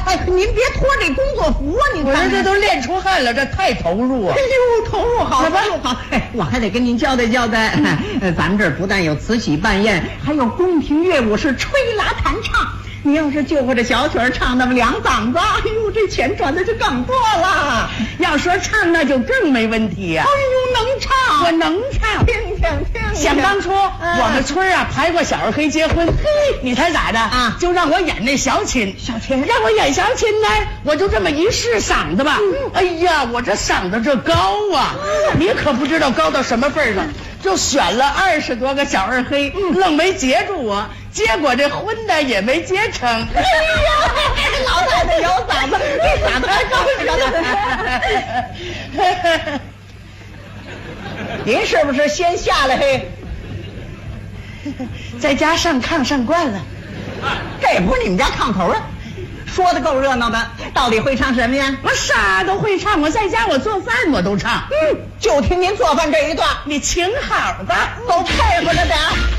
哎，您别脱这工作服啊！您看这都练出汗了，这太投入啊！ 哎呦，投入好，投入好。哎，我还得跟您交代交代，咱们这儿不但有慈禧办宴，还有宫廷乐舞是吹拉弹唱。你要是就会这小曲儿唱那么2嗓子，哎呦，这钱赚的就更多了。 要说唱那就更没问题呀。 哎呦，能唱， 我能唱。 听。 想当初我们村啊排过小二黑结婚，你猜咋的啊？ 就让我演那小琴，让我演小琴呢，我就这么一试嗓子吧。哎呀，我这嗓子这高啊，你可不知道高到什么份上。就选了20多个小二黑，愣没接住我，结果这婚呢也没结成。哎呀，老太太有嗓子，这嗓子还高着。您是不是先下来嘿？ 在家上炕上惯了， 这也不是你们家炕头啊。说的够热闹的，到底会唱什么呀？ 我啥都会唱，我在家我做饭我都唱。 就听您做饭这一段， 你请好吧， 都配合着点。